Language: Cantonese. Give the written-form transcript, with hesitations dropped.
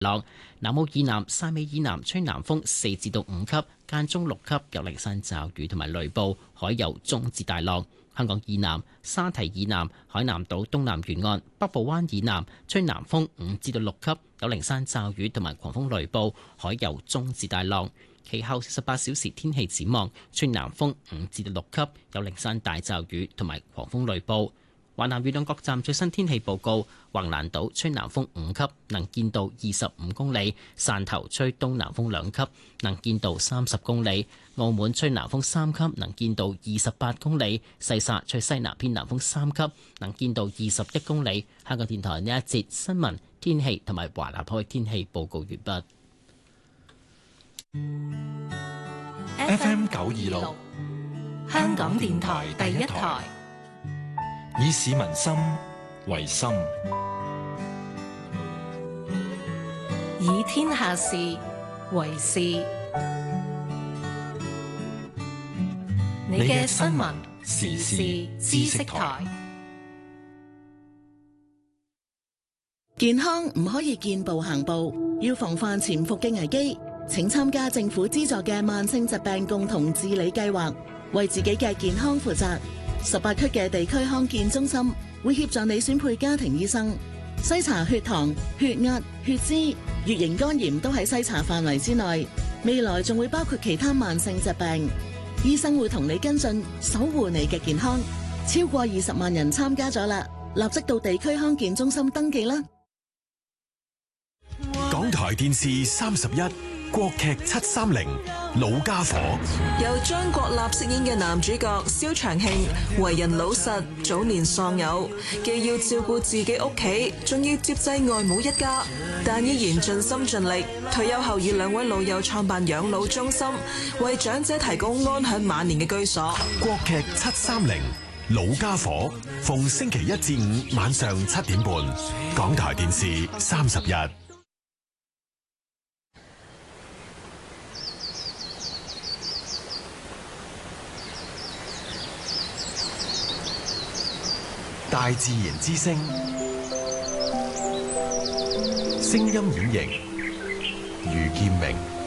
浪。南澳以南、汕尾以南吹南風4至到5級，間中6級，有零散驟雨同埋雷暴，海有中至大浪。香港以南、沙堤以南、海南島東南沿岸、北部灣以南吹南風5至到6級，有零散驟雨同埋狂風雷暴，海有中至大浪。其後48小時天氣展望，吹南風5至到6級，有零散大驟雨同埋狂風雷暴。華南沿岸各站最新天氣報告：橫瀾島吹南風5級，能見度25公里；汕頭吹東南風2級，能見度30公里；澳門吹南風3級，能見度28公里；西沙吹西南偏南風3級，能見度21公里。香港電台呢一節新聞天氣同埋華南海天氣報告完畢。 FM 926，香港電台第一台，以市民心為心， 以天下事為事。你嘅新聞時事知識台。 健康唔可以見步行步，要防範潛伏嘅危機。請參加政府資助嘅慢性疾病共同治理計劃，為自己嘅健康負責。18區嘅地區康健中心會協助你選配家庭醫生，篩查血糖、血壓、血脂、乙型肝炎都喺篩查範圍之內。未來仲會包括其他慢性疾病，醫生會同你跟進，守護你嘅健康。超過20萬人參加咗啦，立即到地區康健中心登記啦。 港台電視31。國劇730老家伙， 由張國立飾演嘅男主角蕭長慶，為人老實，早年喪偶，既要照顧自己屋企，仲要接濟外母一家，但依然盡心盡力。退休後與2位老友創辦養老中心，為長者提供安享晚年嘅居所。 國劇730老家伙，逢星期1至5晚上7點半，港台電視31。大自然之聲，聲音演繹，余劍明。